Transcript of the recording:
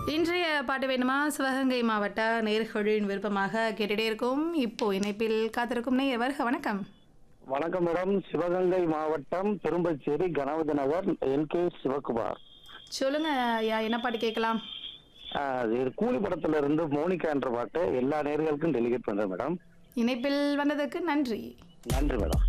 இன்றைய பாட்டு வேணுமா சிவகங்கை மாவட்ட நேர்களின் விருப்பமாக கேட்டுட்டே இருக்கும். இப்போ இணைப்பில் காத்திருக்கும் நேயர் வருக. வணக்கம். வணக்கம் மேடம். சிவகங்கை மாவட்டம் பெரும்பச்சேரி கணபதி நகர் என்.கே. சிவகுமார். சொல்லுங்க ஐயா, என்ன பாட்டு கேட்கலாம்? இது கூலி படத்துல இருந்து மோனிகா என்ற பாட்டு எல்லா நேர்களுக்கும் டெலிகேட் பண்றேன் மேடம். இணைப்பில் வந்ததற்கு நன்றி. நன்றி மேடம்.